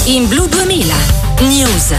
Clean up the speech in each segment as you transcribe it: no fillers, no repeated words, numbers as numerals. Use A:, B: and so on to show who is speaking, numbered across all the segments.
A: in Blu 2000 News.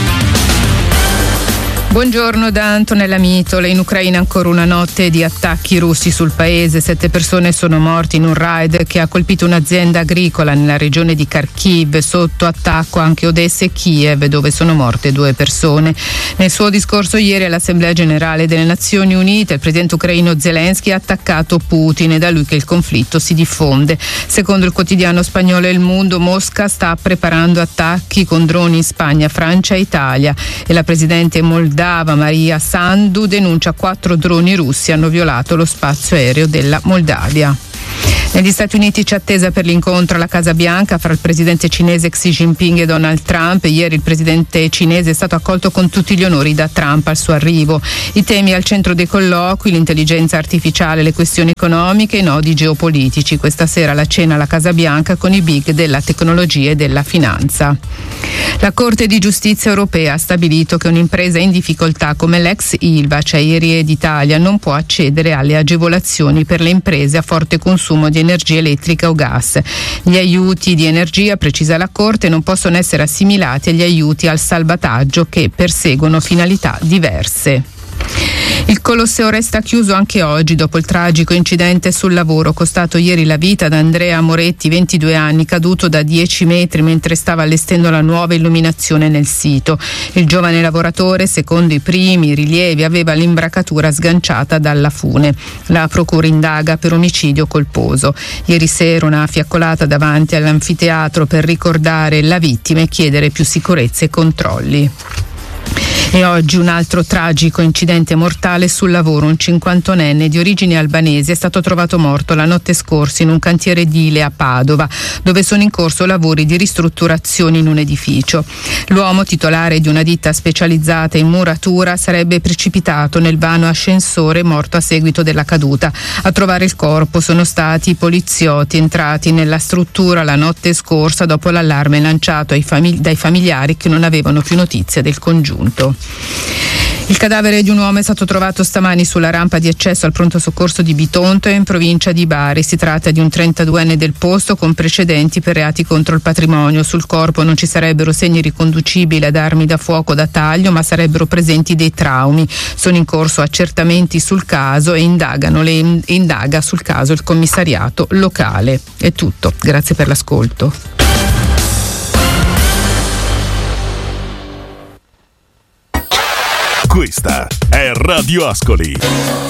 B: Buongiorno da Antonella Mitola. In Ucraina ancora una notte di attacchi russi sul paese. 7 persone sono morte in un raid che ha colpito un'azienda agricola nella regione di Kharkiv. Sotto attacco anche Odessa e Kiev, dove sono morte 2 persone. Nel suo discorso ieri all'Assemblea Generale delle Nazioni Unite, il presidente ucraino Zelensky ha attaccato Putin. È da lui che il conflitto si diffonde. Secondo il quotidiano spagnolo El Mundo, Mosca sta preparando attacchi con droni in Spagna, Francia e Italia. E la presidente moldava Maria Sandu denuncia 4 droni russi hanno violato lo spazio aereo della Moldavia. Negli Stati Uniti c'è attesa per l'incontro alla Casa Bianca fra il presidente cinese Xi Jinping e Donald Trump. Ieri il presidente cinese è stato accolto con tutti gli onori da Trump al suo arrivo. I temi al centro dei colloqui: l'intelligenza artificiale, le questioni economiche e i nodi geopolitici. Questa sera la cena alla Casa Bianca con i big della tecnologia e della finanza. La Corte di Giustizia europea ha stabilito che un'impresa in difficoltà come l'ex Ilva, Acciaierie d'Italia, non può accedere alle agevolazioni per le imprese a forte consumo di energia elettrica o gas. Gli aiuti di energia, precisa la Corte, non possono essere assimilati agli aiuti al salvataggio che perseguono finalità diverse. Il Colosseo resta chiuso anche oggi dopo il tragico incidente sul lavoro costato ieri la vita ad Andrea Moretti, 22 anni, caduto da 10 metri mentre stava allestendo la nuova illuminazione nel sito. Il giovane lavoratore, secondo i primi rilievi, aveva l'imbracatura sganciata dalla fune. La procura indaga per omicidio colposo. Ieri sera una fiaccolata davanti all'anfiteatro per ricordare la vittima e chiedere più sicurezza e controlli. E oggi un altro tragico incidente mortale sul lavoro. Un 51enne di origini albanesi è stato trovato morto la notte scorsa in un cantiere edile a Padova, dove sono in corso lavori di ristrutturazione in un edificio. L'uomo, titolare di una ditta specializzata in muratura, sarebbe precipitato nel vano ascensore, morto a seguito della caduta. A trovare il corpo sono stati i poliziotti entrati nella struttura la notte scorsa dopo l'allarme lanciato dai familiari che non avevano più notizia del congiunto. Il cadavere di un uomo è stato trovato stamani sulla rampa di accesso al pronto soccorso di Bitonto in provincia di Bari. Si tratta di un 32enne del posto con precedenti per reati contro il patrimonio. Sul corpo non ci sarebbero segni riconducibili ad armi da fuoco da taglio, ma sarebbero presenti dei traumi. Sono in corso accertamenti sul caso e indaga sul caso il commissariato locale. È tutto, grazie per l'ascolto.
C: Questa è Radio Ascoli.